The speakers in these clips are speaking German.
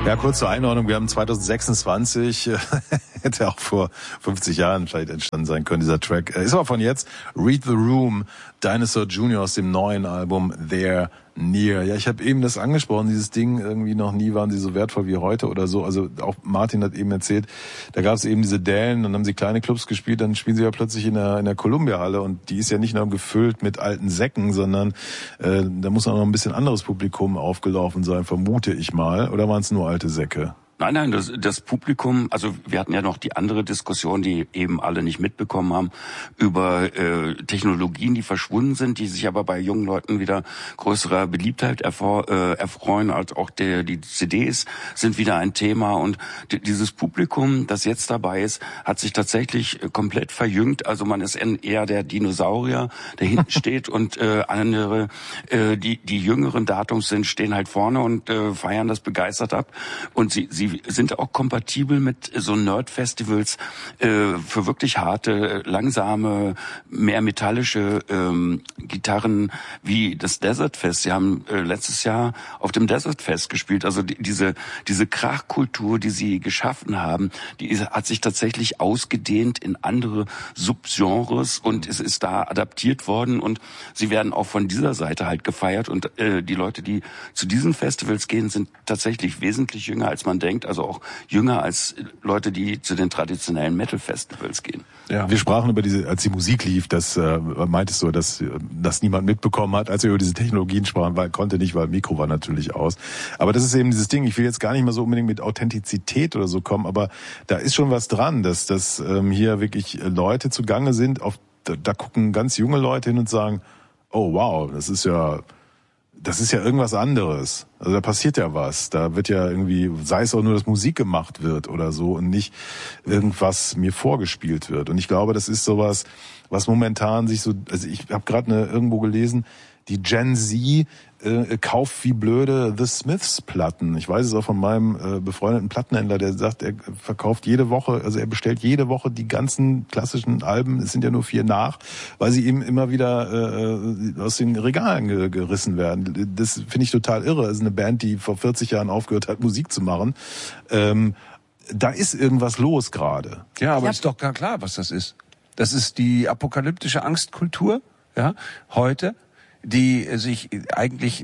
Ja, kurz zur Einordnung. Wir haben 2026, hätte auch vor 50 Jahren vielleicht entstanden sein können, dieser Track. Ist aber von jetzt. Read the Room, Dinosaur Jr. aus dem neuen Album They're Near. Ja, ich habe eben das angesprochen, dieses Ding, irgendwie noch nie waren sie so wertvoll wie heute oder so. Also auch Martin hat eben erzählt, da gab es eben diese Dellen, dann haben sie kleine Clubs gespielt, dann spielen sie ja plötzlich in der Columbia-Halle und die ist ja nicht nur gefüllt mit alten Säcken, sondern da muss auch noch ein bisschen anderes Publikum aufgelaufen sein, vermute ich mal. Oder waren es nur alte Säcke? Nein, das Publikum, also wir hatten ja noch die andere Diskussion, die eben alle nicht mitbekommen haben, über Technologien, die verschwunden sind, die sich aber bei jungen Leuten wieder größerer Beliebtheit erfreuen, als auch die CDs sind wieder ein Thema. Und dieses Publikum, das jetzt dabei ist, hat sich tatsächlich komplett verjüngt. Also man ist eher der Dinosaurier, der hinten steht und andere, die jüngeren Datums stehen halt vorne und feiern das begeistert ab. Und sie sind auch kompatibel mit so Nerd-Festivals für wirklich harte, langsame, mehr metallische Gitarren wie das Desert Fest. Sie haben letztes Jahr auf dem Desert Fest gespielt. Also diese Krachkultur, die sie geschaffen haben, die hat sich tatsächlich ausgedehnt in andere Subgenres und es ist da adaptiert worden und sie werden auch von dieser Seite halt gefeiert und die Leute, die zu diesen Festivals gehen, sind tatsächlich wesentlich jünger, als man denkt, also auch jünger als Leute, die zu den traditionellen Metal-Festivals gehen. Ja, wir sprachen über als die Musik lief, das meintest du, dass niemand mitbekommen hat, als wir über diese Technologien sprachen, weil Mikro war natürlich aus. Aber das ist eben dieses Ding, ich will jetzt gar nicht mal so unbedingt mit Authentizität oder so kommen, aber da ist schon was dran, dass hier wirklich Leute zugange sind, da gucken ganz junge Leute hin und sagen, oh wow, das ist ja irgendwas anderes. Also da passiert ja was. Da wird ja irgendwie, sei es auch nur, dass Musik gemacht wird oder so und nicht irgendwas mir vorgespielt wird. Und ich glaube, das ist sowas, was momentan sich so, also ich habe gerade irgendwo gelesen, die Gen Z kauft wie blöde The Smiths Platten. Ich weiß es auch von meinem befreundeten Plattenhändler, der sagt, er verkauft jede Woche, also er bestellt jede Woche die ganzen klassischen Alben, es sind ja nur 4 nach, weil sie ihm immer wieder aus den Regalen gerissen werden. Das finde ich total irre. Es ist eine Band, die vor 40 Jahren aufgehört hat, Musik zu machen. Da ist irgendwas los gerade. Ja, aber ist doch gar klar, was das ist. Das ist die apokalyptische Angstkultur, ja, heute, die sich eigentlich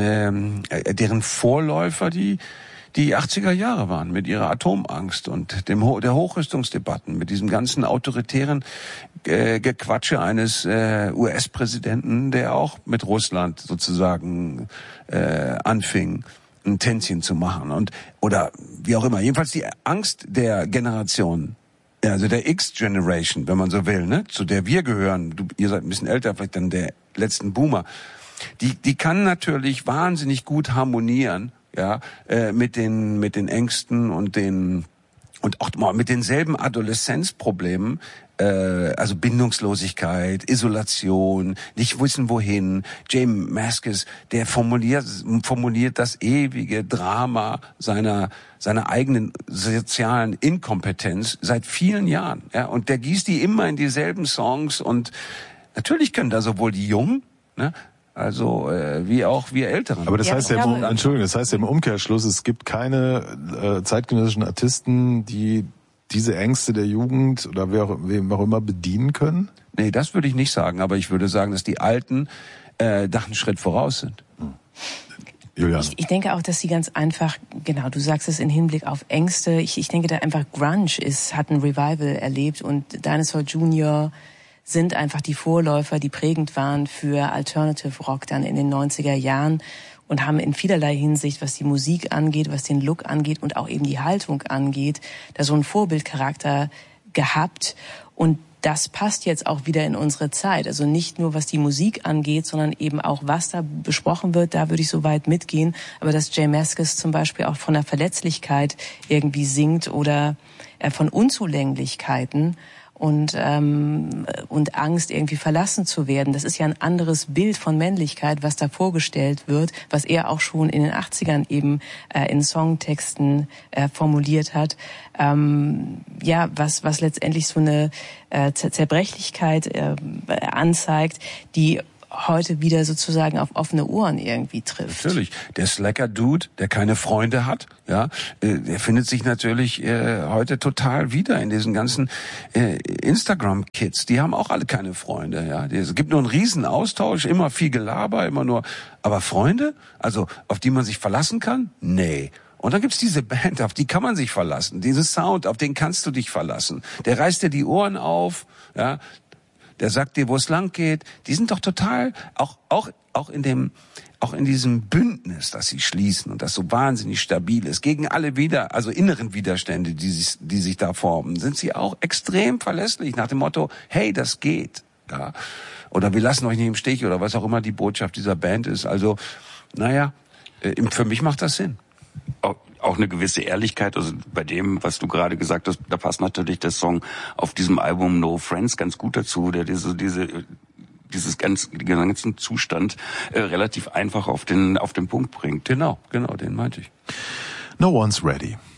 deren Vorläufer die 80er Jahre waren mit ihrer Atomangst und der Hochrüstungsdebatten, mit diesem ganzen autoritären Gequatsche eines US-Präsidenten, der auch mit Russland sozusagen anfing, ein Tänzchen zu machen oder wie auch immer. Jedenfalls die Angst der Generation, also der X-Generation, wenn man so will, ne, zu der wir gehören. Ihr seid ein bisschen älter, vielleicht dann der letzten Boomer. Die kann natürlich wahnsinnig gut harmonieren, ja, mit den Ängsten und auch mal mit denselben Adoleszenzproblemen, also Bindungslosigkeit, Isolation, nicht wissen wohin. J Mascis, der formuliert das ewige Drama seiner eigenen sozialen Inkompetenz seit vielen Jahren, ja, und der gießt die immer in dieselben Songs und natürlich können da sowohl die Jungen, ne, also wie auch wir Älteren. Aber das heißt ja, im Umkehrschluss, es gibt keine zeitgenössischen Artisten, die diese Ängste der Jugend oder wem auch immer bedienen können? Nee, das würde ich nicht sagen, aber ich würde sagen, dass die Alten da einen Schritt voraus sind. Julian. Ich denke auch, dass sie ganz einfach, genau, du sagst es in Hinblick auf Ängste, ich denke da einfach Grunge hat ein Revival erlebt und Dinosaur Jr. sind einfach die Vorläufer, die prägend waren für Alternative Rock dann in den 90er Jahren und haben in vielerlei Hinsicht, was die Musik angeht, was den Look angeht und auch eben die Haltung angeht, da so einen Vorbildcharakter gehabt. Und das passt jetzt auch wieder in unsere Zeit. Also nicht nur, was die Musik angeht, sondern eben auch, was da besprochen wird. Da würde ich so weit mitgehen. Aber dass J Mascis zum Beispiel auch von der Verletzlichkeit irgendwie singt oder von Unzulänglichkeiten und Angst, irgendwie verlassen zu werden. Das ist ja ein anderes Bild von Männlichkeit, was da vorgestellt wird, was er auch schon in den 80ern eben in Songtexten formuliert hat. Was letztendlich so eine Zerbrechlichkeit anzeigt, die heute wieder sozusagen auf offene Ohren irgendwie trifft. Natürlich. Der Slacker-Dude, der keine Freunde hat, ja, der findet sich natürlich heute total wieder in diesen ganzen Instagram-Kids. Die haben auch alle keine Freunde, ja. Es gibt nur einen riesen Austausch, immer viel Gelaber, immer nur. Aber Freunde, also auf die man sich verlassen kann? Nee. Und dann gibt's diese Band, auf die kann man sich verlassen. Diesen Sound, auf den kannst du dich verlassen. Der reißt dir die Ohren auf, ja. Der sagt dir, wo es lang geht. Die sind doch total, auch in diesem Bündnis, das sie schließen und das so wahnsinnig stabil ist, gegen alle inneren Widerstände, die sich da formen, sind sie auch extrem verlässlich nach dem Motto, hey, das geht, ja. Oder wir lassen euch nicht im Stich oder was auch immer die Botschaft dieser Band ist. Also, für mich macht das Sinn. Auch eine gewisse Ehrlichkeit, also bei dem, was du gerade gesagt hast, da passt natürlich der Song auf diesem Album No Friends ganz gut dazu, der diesen ganzen Zustand relativ einfach auf den Punkt bringt. Genau, den meinte ich. No One's Ready.